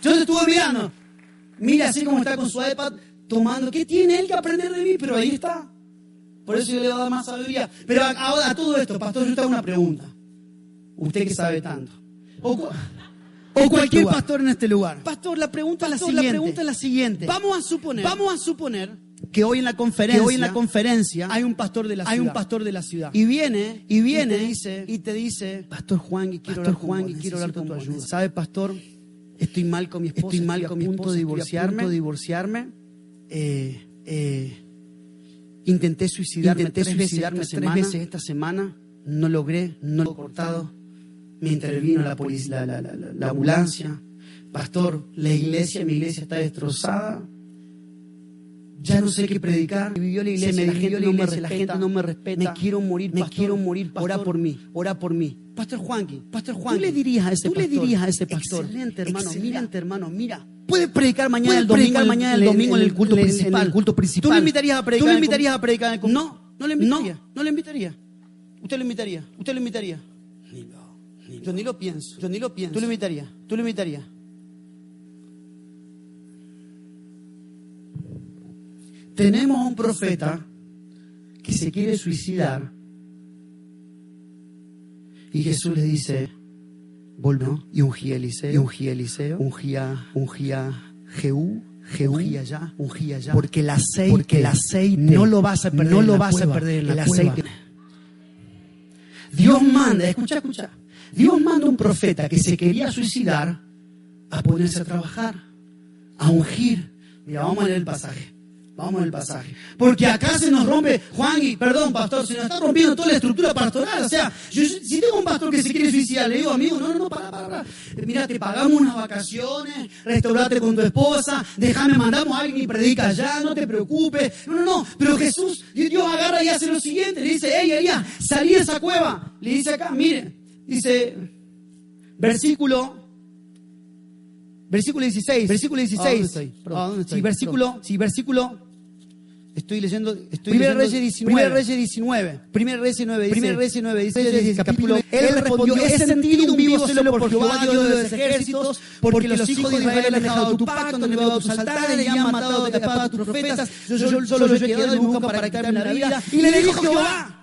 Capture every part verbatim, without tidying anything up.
Yo te estuve mirando. Mira así como está con su iPad tomando. ¿Qué tiene él que aprender de mí? Pero ahí está. Por eso yo le voy a dar más sabiduría. Pero ahora a todo esto, pastor, yo te hago una pregunta. Usted que sabe tanto. O, cu- o cualquier pastor en este lugar. Pastor, la pregunta, Pastor, es la la, pregunta siguiente. es la siguiente. Vamos a suponer, Vamos a suponer que hoy en la conferencia, que hoy en la conferencia hay un pastor de la hay ciudad. un pastor de la ciudad. Y viene, Y viene y te dice, y te dice, Pastor Juan, y quiero Pastor hablar con Juan, vos, y quiero hablar necesito con tu vos. ayuda. ¿Sabe, pastor? Estoy mal con mi esposa, Estoy mal con mi a punto esposa, de estoy a divorciarme. punto de divorciarme. Eh, eh, intenté suicidarme, Intenté tres, suicidarme veces, esta tres semana, veces esta semana. no logré, no lo He he cortado. cortado. Me intervino la policía, la, la, la, la ambulancia. Pastor, la iglesia, mi iglesia está destrozada. Ya no sé qué predicar. Vivió la iglesia, Se me la dividió gente la no me iglesia, la respeta. gente no me respeta. Me quiero morir, me pastor. quiero morir. Ora Pastor, por mí. ora por mí. Pastor Juanqui, Pastor ¿tú Juan, le dirías a ese tú pastor? le dirías a ese pastor, Excelente, hermano, excelente, mira. hermano, mira. Puede predicar mañana Puede el domingo, predicar mañana el domingo en el culto en el- principal. en el culto principal. ¿Tú le invitarías a predicar? ¿Tú le en el invitarías com- a predicar en el com- No, no le invitaría. No. No le invitaría. Usted lo invitaría. Usted lo invitaría. Ni lo- ni Yo ni lo pienso. Yo ni lo pienso. ¿Tú lo invitarías? Tú lo invitarías. Tenemos a un profeta que se quiere suicidar y Jesús le dice, Volvió y ungía a Eliseo, y ungía a Eliseo, ungía, ungía a Jehú, Jehú, ungía allá, ungía allá. porque el aceite, Porque el aceite no lo vas a perder no en lo la vas a cueva, perder en la el cueva. aceite. Dios manda, escucha, escucha. Dios manda a un profeta que se quería suicidar a ponerse a trabajar, a ungir. Mira, vamos a leer el pasaje. Vamos a leer el pasaje. Porque acá se nos rompe, Juan, y perdón, pastor, se nos está rompiendo toda la estructura pastoral. O sea, yo, si tengo un pastor que se quiere suicidar, le digo, amigo, no, no, no, para, para, para. Mira, te pagamos unas vacaciones, restaurate con tu esposa, déjame, mandamos a alguien y predica allá, no te preocupes. No, no, no. Pero Jesús, Dios agarra y hace lo siguiente. Le dice, hey, Elías, salí de esa cueva. Le dice acá, mire, dice, versículo... Versículo dieciséis. Versículo dieciséis. Ah, ¿dónde estoy? Perdón. Ah, ¿dónde estoy? Sí, versículo, sí, versículo. Estoy leyendo. Estoy Primera leyendo, Reyes diecinueve. Primera Reyes diecinueve. Primera Reyes diecinueve dice. Primera Reyes diecinueve dice, Reyes diecinueve, capítulo, Él respondió, he sentido un vivo celo por Jehová, Dios de los ejércitos, porque los hijos de Israel han dejado tu pacto, han elevado tus altares y han matado de espada a tus profetas. Yo, yo, yo solo yo he quedado y me buscan para quitarme la vida. Y le dijo Jehová,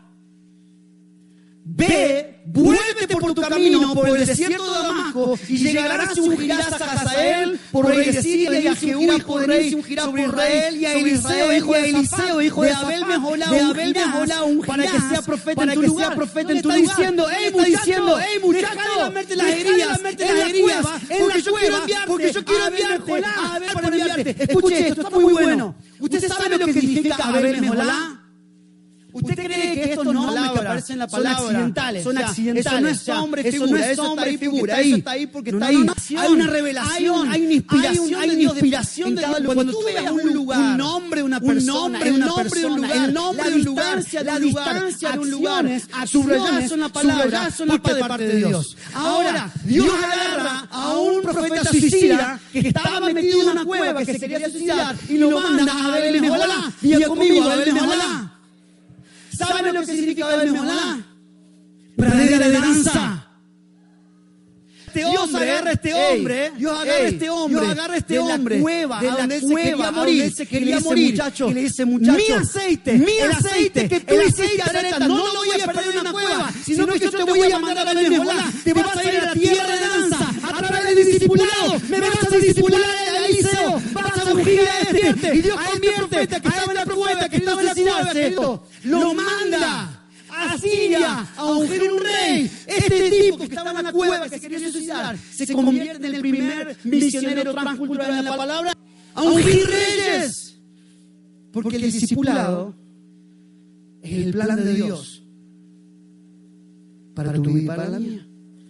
ve, vuélvete por tu camino por el desierto de Damasco y llegarás y ungirás a Hazael por rey de Siria y a Jehú hijo de rey sobre Israel y a Eliseo hijo de Eliseo hijo de Abel Meholá de Abel Meholá para que sea profeta en tu lugar. Profeta en tu lugar. Está diciendo, hey, está diciendo, hey, muchacho, deja de lamerte las heridas, en las heridas, porque yo quiero enviarte, porque yo quiero enviarte, a Abel para enviarte. Escuche esto, está muy bueno. ¿Usted sabe lo que significa Abel Meholá? ¿Usted cree que estos nombres que aparecen en la palabra son accidentales? Son O sea, accidentales. eso no es sombra y Eso figura, no es eso sombra está y ahí figura. porque Eso está está ahí porque No, está no, ahí. no, Hay una revelación, hay una inspiración hay de una Dios inspiración en de cada Dios. lugar. Cuando tú veas un lugar, un nombre, una persona, un nombre, el una nombre de un persona, lugar, el nombre la de un lugar, distancia de la un lugar, distancia de un lugar, acciones, subrayadas son la palabra, subrayadas son la porque de palabra parte de Dios. Ahora, Dios agarra a un profeta suicida que estaba metido en una cueva, que se quería suicidar, y lo manda a Abel Meholá. Y conmigo, Abel Meholá. ¿Saben lo que significa Abel Meholá? Pradera de danza. Este Dios hombre, agarra a este hombre, ey, Dios agarra a ey, este hombre, Dios agarra a este de la hombre, cueva, de a la donde él se cueva, quería a morir, donde él se quería y le dice, morir, muchacho, y le dice, muchacho, mi aceite, mi el aceite que tú el hiciste, aceite, Zareta, Zareta, no lo voy a perder en una cueva, sino que yo te voy a mandar a Abel Meholá, te vas a ir a la tierra de danza, a través del discipulado, me vas a discipular a Eliseo, vas a ungir a este, y Dios convierte que estaba en la cueva, que estaba en la cueva, lo manda a Siria a ungir un rey. Este tipo que estaba en la cueva, que se quería suicidar, se convierte en el primer misionero transcultural en la palabra, a ungir reyes. Porque el discipulado es el plan de Dios para tu vida y para la mía.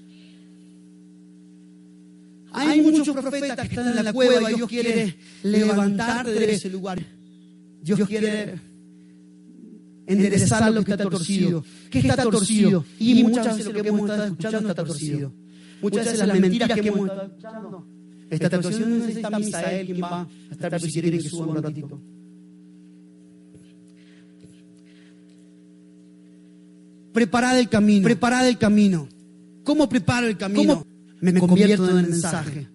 Hay muchos profetas que están en la cueva y Dios quiere levantarte de ese lugar. Dios quiere enderezar lo que está torcido. ¿Qué está torcido? Y muchas veces lo que hemos estado escuchando está torcido. Muchas veces las mentiras que hemos estado escuchando. Esta torsión no necesita Misael, quien va a estar si quieren que suba un ratito. Preparad el camino. Preparad el camino. ¿Cómo preparo el camino? ¿Cómo me, me convierto en el mensaje?